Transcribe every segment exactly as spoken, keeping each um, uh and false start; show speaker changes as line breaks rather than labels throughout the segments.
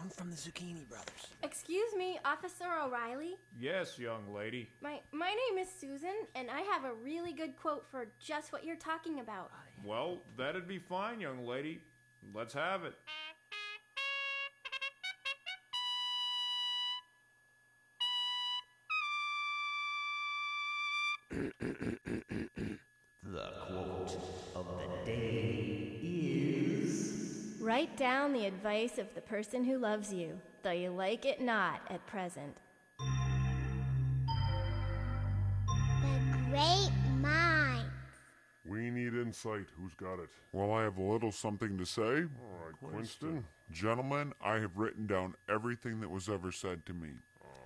I'm from the Zucchini Brothers.
Excuse me, Officer O'Reilly?
Yes, young lady.
My my name is Susan, and I have a really good quote for just what you're talking about.
Well, that'd be fine, young lady. Let's have it.
The quote of the day is...
Write down the advice of the person who loves you, though you like it not at present.
The Great Mind.
We need insight. Who's got it?
Well, I have a little something to say.
All right, Quinston.
Gentlemen, I have written down everything that was ever said to me.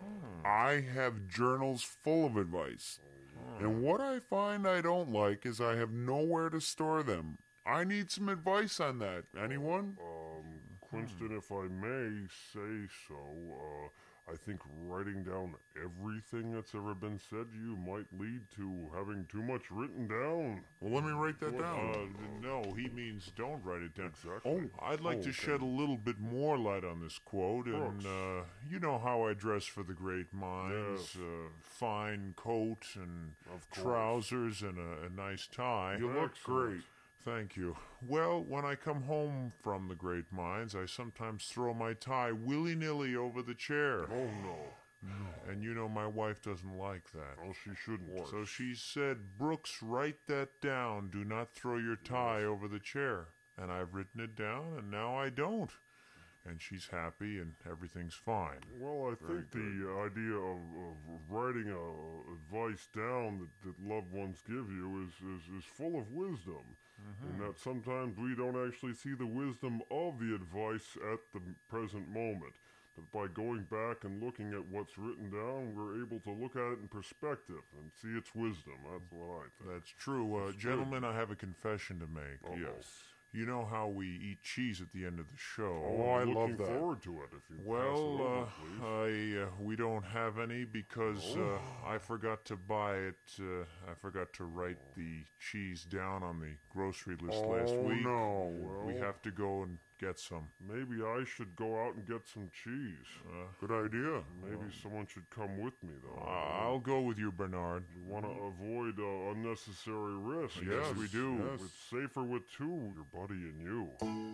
I have journals full of advice. And what I find I don't like is I have nowhere to store them. I need some advice on that. Anyone?
Um, Quinston, if I may say so, uh, I think writing down everything that's ever been said to you might lead to having too much written down.
Well, let me write that down.
Uh, no, he means don't write it down.
Exactly.
Oh, I'd like
Oh,
to
okay.
shed a little bit more light on this quote, and
Brooks.
uh, you know how I dress for the great minds.
Yes.
Uh, fine coat and
Of course.
trousers and a, a nice tie.
You look
Excellent.
great.
Thank you. Well, when I come home from the great minds, I sometimes throw my tie willy-nilly over the chair.
Oh, no.
And you know my wife doesn't like that.
Well, she shouldn't.
So she said, Brooks, write that down. Do not throw your tie over the chair. And I've written it down, and now I don't. And she's happy, and everything's fine.
Well, I think the idea of, of writing uh, advice down that, that loved ones give you is, is, is full of wisdom. And that sometimes we don't actually see the wisdom of the advice at the present moment. But by going back and looking at what's written down, we're able to look at it in perspective and see its wisdom. That's what I think.
That's true. Uh,
That's
gentlemen, I have a confession to make.
Uh-oh.
Yes. You know how we eat cheese at the end of the show.
Oh,
I
I'm
love
looking
that.
forward to it. If you pass it
Well,
over,
uh,
please.
I uh, we don't have any because uh, I forgot to buy it. Uh, I forgot to write the cheese down on the grocery list last
Oh,
week.
no.
We
Well,
have to go and get some.
maybe I should go out and get some cheese.
Uh,
Good idea.
Maybe someone should come with me, though.
I'll go with you, Bernard.
We want to avoid uh, unnecessary risk.
Yes, we do.
Yes.
It's safer with two, your buddy and you.